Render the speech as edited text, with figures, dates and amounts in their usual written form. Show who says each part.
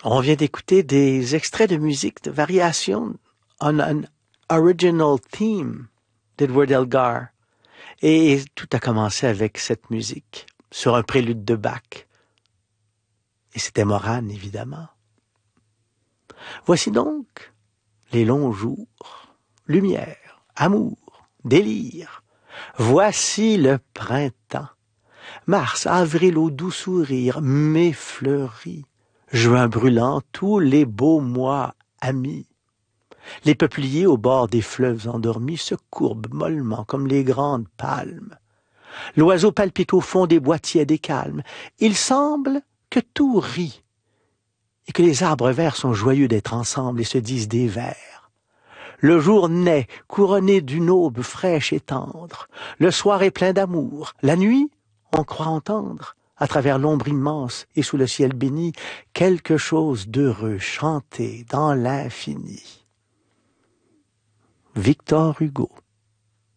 Speaker 1: On vient d'écouter des extraits de musique de variation on an original theme d'Edward Elgar. Et tout a commencé avec cette musique, sur un prélude de Bach. Et c'était Morane, évidemment. Voici donc les longs jours, lumière, amour, délire. Voici le printemps. Mars, avril au doux sourire, mai fleuri, juin brûlant, tous les beaux mois amis. Les peupliers au bord des fleuves endormis se courbent mollement comme les grandes palmes. L'oiseau palpite au fond des bois tièdes et calmes. Il semble que tout rit et que les arbres verts sont joyeux d'être ensemble et se disent des vers. Le jour naît, couronné d'une aube fraîche et tendre. Le soir est plein d'amour. La nuit, on croit entendre, à travers l'ombre immense et sous le ciel béni, quelque chose d'heureux chanter dans l'infini. Victor Hugo.